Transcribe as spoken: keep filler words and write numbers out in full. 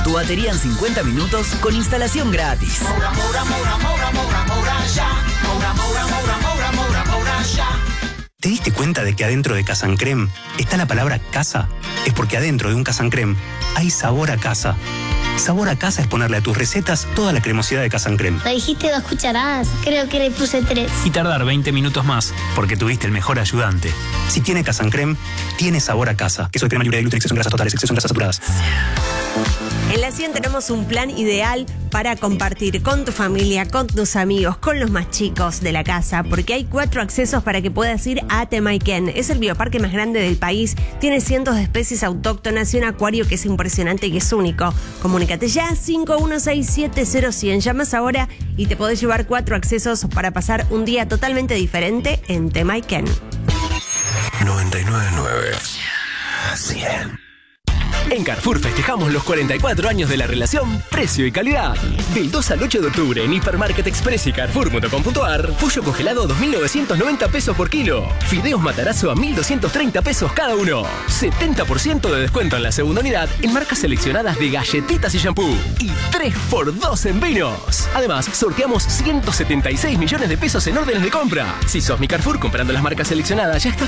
Tu batería en cincuenta minutos con instalación gratis. Moura, Moura, Moura, Moura, Moura, Moura, ya. Moura, Moura, Moura, Moura, Moura, Moura, ya. ¿Te diste cuenta de que adentro de Casa Creme está la palabra casa? Es porque adentro de un Casa Creme hay sabor a casa. Sabor a casa es ponerle a tus recetas toda la cremosidad de Casa Creme. Me dijiste dos cucharadas, creo que le puse tres. Y tardar veinte minutos más, porque tuviste el mejor ayudante. Si tiene Casa Creme, tiene sabor a casa. Queso de crema libre de gluten, exceso en grasas totales, exceso en grasas saturadas. En La cien tenemos un plan ideal para compartir con tu familia, con tus amigos, con los más chicos de la casa, porque hay cuatro accesos para que puedas ir a Temayquén. Es el bioparque más grande del país, tiene cientos de especies autóctonas y un acuario que es impresionante y que es único. Comunícate ya, cinco uno seis siete cero cien. Llamas ahora y te podés llevar cuatro accesos para pasar un día totalmente diferente en Temayquén. noventa y nueve punto nueve cien. En Carrefour festejamos los cuarenta y cuatro años de la relación precio y calidad. Del dos al ocho de octubre en Hipermarket Express y Carrefour punto com punto ar, pollo congelado dos mil novecientos noventa pesos por kilo. Fideos Matarazzo a mil doscientos treinta pesos cada uno. setenta por ciento de descuento en la segunda unidad en marcas seleccionadas de galletitas y shampoo. Y tres por dos en vinos. Además, sorteamos ciento setenta y seis millones de pesos en órdenes de compra. Si sos mi Carrefour comprando las marcas seleccionadas, ya estás